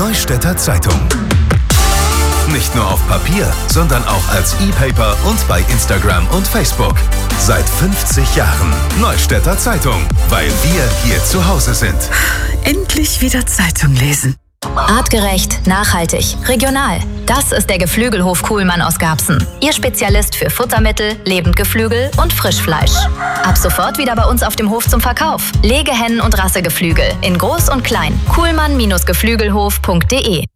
Neustädter Zeitung. Nicht nur auf Papier, sondern auch als E-Paper und bei Instagram und Facebook. Seit 50 Jahren Neustädter Zeitung, weil wir hier zu Hause sind. Endlich wieder Zeitung lesen. Artgerecht, nachhaltig, regional. Das ist der Geflügelhof Kuhlmann aus Garbsen. Ihr Spezialist für Futtermittel, Lebendgeflügel und Frischfleisch. Ab sofort wieder bei uns auf dem Hof zum Verkauf. Legehennen und Rassegeflügel in groß und klein. Kuhlmann-geflügelhof.de